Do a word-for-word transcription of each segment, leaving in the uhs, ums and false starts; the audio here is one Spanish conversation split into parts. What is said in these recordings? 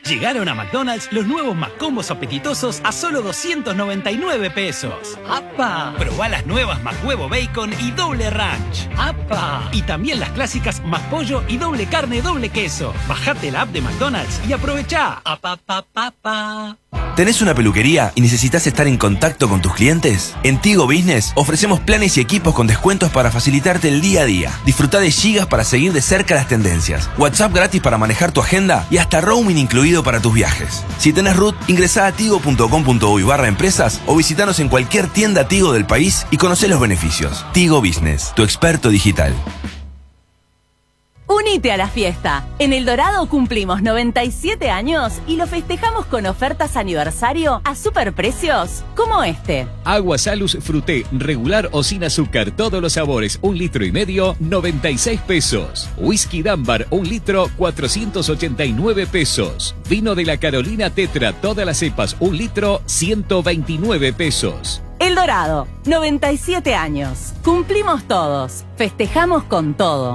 Llegaron a McDonald's los nuevos McCombos apetitosos a solo doscientos noventa y nueve pesos. ¡Apa! Probá las nuevas McHuevo Bacon y doble ranch. ¡Apa! Y también las clásicas McPollo y doble carne, doble queso. Bajate la app de McDonald's y aprovechá. ¡Apa, pa, pa, pa! ¿Tenés una peluquería y necesitas estar en contacto con tus clientes? En Tigo Business ofrecemos planes y equipos con descuentos para facilitarte el día a día. Disfruta de gigas para seguir de cerca las tendencias, WhatsApp gratis para manejar tu agenda y hasta roaming incluido para tus viajes. Si tenés R U T, ingresá a tigo punto com punto uy barra empresas o visitanos en cualquier tienda Tigo del país y conocé los beneficios. Tigo Business, tu experto digital. Unite a la fiesta. En El Dorado cumplimos noventa y siete años y lo festejamos con ofertas aniversario a superprecios como este. Agua Salus Fruté, regular o sin azúcar, todos los sabores, un litro y medio, noventa y seis pesos. Whisky Dámbar, un litro, cuatrocientos ochenta y nueve pesos. Vino de la Carolina Tetra, todas las cepas, un litro, ciento veintinueve pesos. El Dorado, noventa y siete años. Cumplimos todos. Festejamos con todo.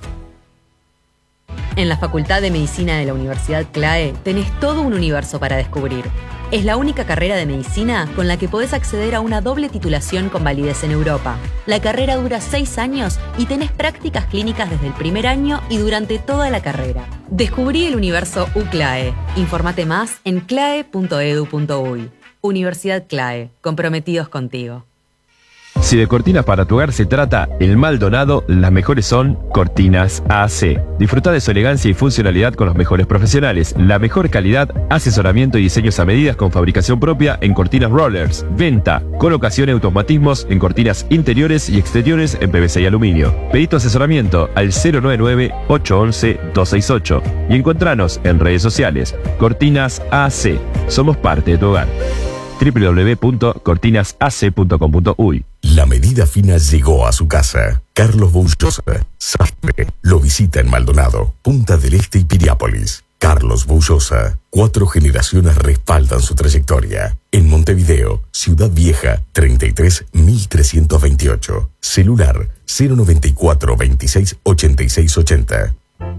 En la Facultad de Medicina de la Universidad CLAE tenés todo un universo para descubrir. Es la única carrera de medicina con la que podés acceder a una doble titulación con validez en Europa. La carrera dura seis años y tenés prácticas clínicas desde el primer año y durante toda la carrera. Descubrí el universo UCLAE. Infórmate más en clae punto edu punto uy. Universidad CLAE, comprometidos contigo. Si de cortinas para tu hogar se trata, en Maldonado las mejores son Cortinas A C. Disfruta de su elegancia y funcionalidad con los mejores profesionales, la mejor calidad, asesoramiento y diseños a medidas con fabricación propia en cortinas rollers, venta, colocación y automatismos en cortinas interiores y exteriores en P V C y aluminio. Pedí tu asesoramiento al cero nueve nueve, ocho once, dos seis ocho y encontranos en redes sociales. Cortinas A C. Somos parte de tu hogar. doble u doble u doble u punto cortinas a c punto com punto uy. La medida fina llegó a su casa. Carlos Boullosa, sastre, lo visita en Maldonado, Punta del Este y Piriápolis. Carlos Boullosa, cuatro generaciones respaldan su trayectoria. En Montevideo, Ciudad Vieja, treinta y tres mil trescientos veintiocho. Celular cero noventa y cuatro, veintiséis, ochenta y seis ochenta.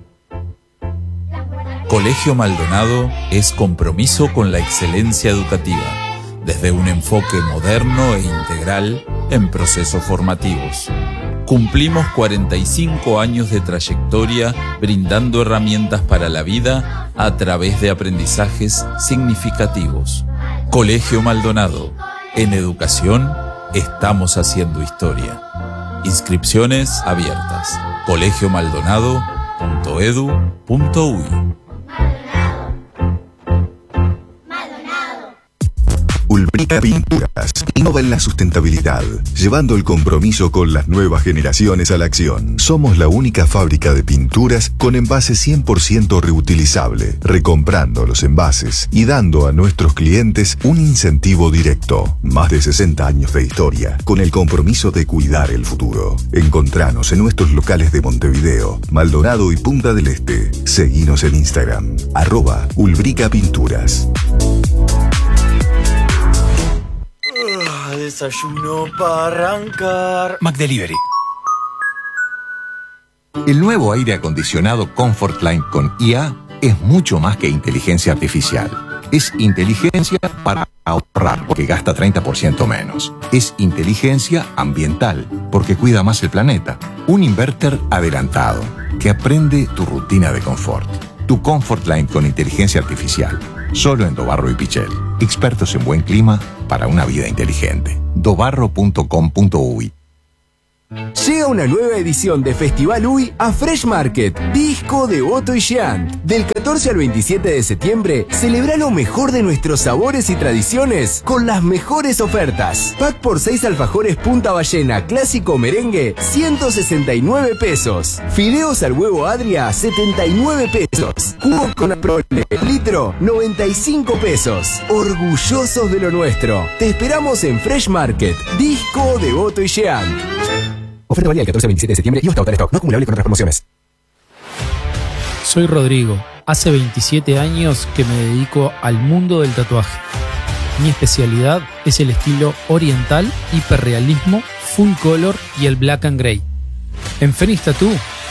Colegio Maldonado es compromiso con la excelencia educativa, desde un enfoque moderno e integral en procesos formativos. Cumplimos cuarenta y cinco años de trayectoria brindando herramientas para la vida a través de aprendizajes significativos. Colegio Maldonado. En educación estamos haciendo historia. Inscripciones abiertas. colegio maldonado punto edu punto uy. Ulbrica Pinturas innova en la sustentabilidad, llevando el compromiso con las nuevas generaciones a la acción. Somos la única fábrica de pinturas con envase cien por ciento reutilizable, recomprando los envases y dando a nuestros clientes un incentivo directo. Más de sesenta años de historia, con el compromiso de cuidar el futuro. Encontranos en nuestros locales de Montevideo, Maldonado y Punta del Este. Seguinos en Instagram, arroba Ulbrica Pinturas. Desayuno para arrancar. McDelivery. El nuevo aire acondicionado Comfortline con I A es mucho más que inteligencia artificial. Es inteligencia para ahorrar, porque gasta treinta por ciento menos. Es inteligencia ambiental, porque cuida más el planeta. Un inverter adelantado, que aprende tu rutina de confort. Tu Comfortline con inteligencia artificial. Solo en Dobarro y Pichel. Expertos en buen clima para una vida inteligente. dobarro punto com punto uy. Llega una nueva edición de Festival U I a Fresh Market, Disco de Otto y Jean. Del catorce al veintisiete de septiembre, celebra lo mejor de nuestros sabores y tradiciones con las mejores ofertas. Pack por seis alfajores Punta Ballena Clásico Merengue, ciento sesenta y nueve pesos. Fideos al huevo Adria, setenta y nueve pesos. Jugo con Aprole, litro, noventa y cinco pesos. Orgullosos de lo nuestro. Te esperamos en Fresh Market, Disco de Otto y Jean. Oferta válida del catorce al veintisiete de septiembre y hasta agotar stock, no acumulable con otras promociones. Soy Rodrigo. Hace veintisiete años que me dedico al mundo del tatuaje. Mi especialidad es el estilo oriental, hiperrealismo, full color y el black and gray. En Phoenix Tattoo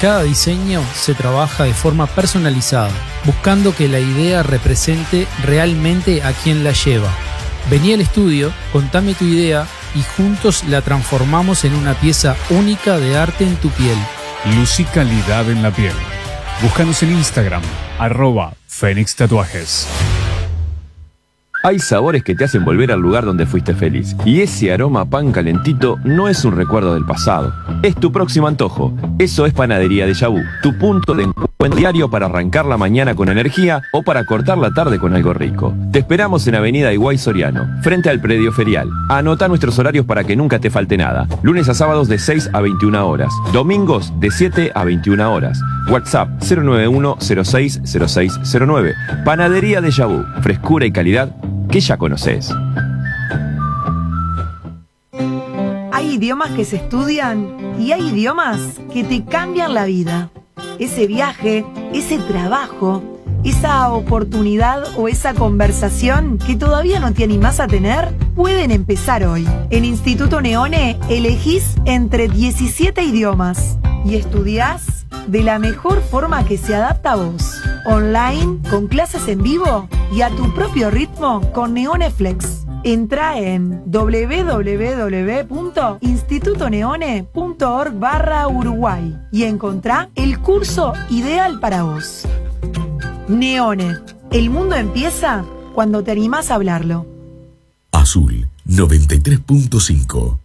Cada diseño se trabaja de forma personalizada, buscando que la idea represente realmente a quien la lleva. Vení al estudio, contame tu idea y juntos la transformamos en una pieza única de arte en tu piel. Luz y calidad en la piel. Búscanos en Instagram, arroba Fénix Tatuajes. Hay sabores que te hacen volver al lugar donde fuiste feliz. Y ese aroma a pan calentito no es un recuerdo del pasado. Es tu próximo antojo. Eso es Panadería Déjà Vu, tu punto de encuentro diario para arrancar la mañana con energía o para cortar la tarde con algo rico. Te esperamos en Avenida Higuay Soriano, frente al predio ferial. Anota nuestros horarios para que nunca te falte nada. Lunes a sábados de seis a veintiuna horas. Domingos de siete a veintiuna horas. WhatsApp cero nueve uno cero seis cero seis cero nueve. Panadería Déjà Vu, frescura y calidad que ya conoces. Hay idiomas que se estudian y hay idiomas que te cambian la vida. Ese viaje, ese trabajo, esa oportunidad o esa conversación que todavía no te animás a tener, pueden empezar hoy. En Instituto Neone elegís entre diecisiete idiomas y estudiás de la mejor forma que se adapta a vos. Online, con clases en vivo y a tu propio ritmo con NeoneFlex. Entra en w w w punto instituto neone punto org barra Uruguay y encontrá el curso ideal para vos. Neone, el mundo empieza cuando te animás a hablarlo. Azul noventa y tres punto cinco.